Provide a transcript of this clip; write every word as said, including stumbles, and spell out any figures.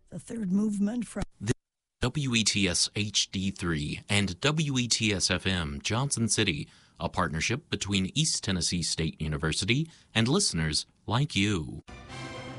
The third movement from W E T S H D three and W E T S F M Johnson City, a partnership between East Tennessee State University and listeners like you.